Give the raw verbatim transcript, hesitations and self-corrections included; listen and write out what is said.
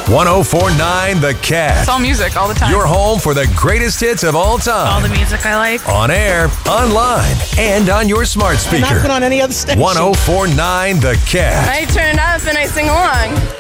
ten forty-nine The Cat. It's all music all the time. Your home for the greatest hits of all time. All the music I like. On air, online, and on your smart speaker. Not been on any other station. ten forty-nine The Cat. I turn it up and I sing along.